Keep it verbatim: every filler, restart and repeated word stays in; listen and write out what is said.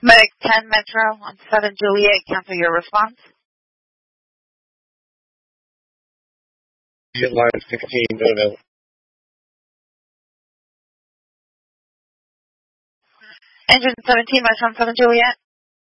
Medic ten Metro on seven Juliet, cancel your response. Get line sixteen, no, no. Engine seventeen, Metro on seven Juliet.